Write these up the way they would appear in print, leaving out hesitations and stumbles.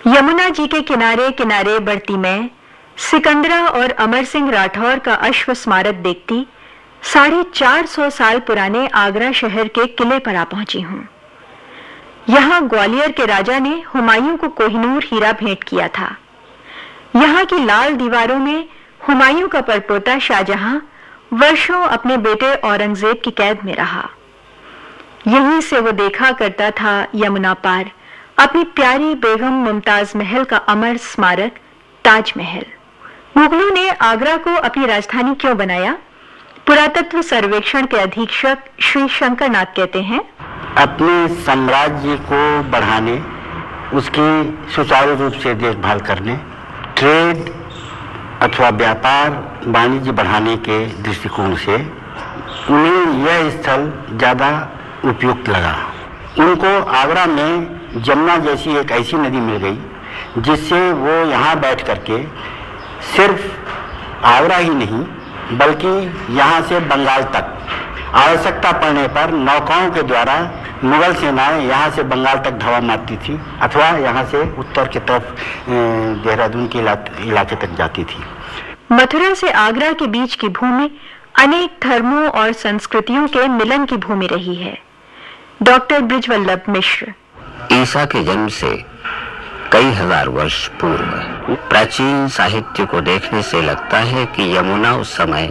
यमुना जी के किनारे किनारे बढ़ती मैं सिकंदरा और अमर सिंह राठौर का अश्व स्मारक देखती 450 साल पुराने आगरा शहर के किले पर आ पहुंची हूं। यहां ग्वालियर के राजा ने हुमायूं को कोहिनूर हीरा भेंट किया था। यहां की लाल दीवारों में हुमायूं का परपोता शाहजहां वर्षों अपने बेटे औरंगजेब की कैद में रहा। यहीं से वो देखा करता था यमुना पार अपनी प्यारी बेगम मुमताज महल का अमर स्मारक ताजमहल। मुगलों ने आगरा को अपनी राजधानी क्यों बनाया? पुरातत्व सर्वेक्षण के अधीक्षक श्री शंकर नाथ कहते हैं, अपने साम्राज्य को बढ़ाने, उसकी सुचारू रूप से देखभाल करने, ट्रेड अथवा व्यापार वाणिज्य बढ़ाने के दृष्टिकोण से उन्हें यह स्थल ज़्यादा उपयुक्त लगा। उनको आगरा में जमुना जैसी एक ऐसी नदी मिल गई जिससे वो यहाँ बैठ करके सिर्फ आगरा ही नहीं बल्कि यहाँ से बंगाल तक आवश्यकता पड़ने पर नौकाओं के द्वारा मुगल सेनाएं यहाँ से बंगाल तक धावा मारती थी अथवा यहाँ से उत्तर की तरफ देहरादून के इलाके तक जाती थी। मथुरा से आगरा के बीच की भूमि अनेक धर्मों और संस्कृतियों के मिलन की भूमि रही है। डॉक्टर बृजवल्लभ मिश्र। ईसा के जन्म से कई हजार वर्ष पूर्व प्राचीन साहित्य को देखने से लगता है कि यमुना उस समय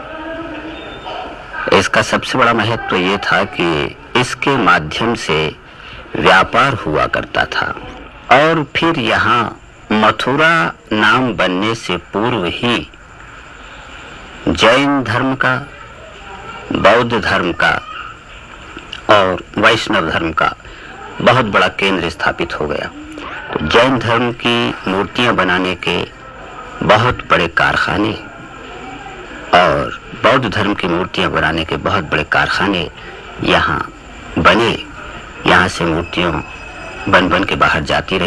इसका सबसे बड़ा महत्व ये था कि इसके माध्यम से व्यापार हुआ करता था और फिर यहाँ मथुरा नाम बनने से पूर्व ही जैन धर्म का, बौद्ध धर्म का और वैष्णव धर्म का बहुत बड़ा केंद्र स्थापित हो गया। तो जैन धर्म की मूर्तियां बनाने के बहुत बड़े कारखाने और बौद्ध धर्म की मूर्तियां बनाने के बहुत बड़े कारखाने यहाँ बने। यहाँ से मूर्तियां बन के बाहर जाती रही।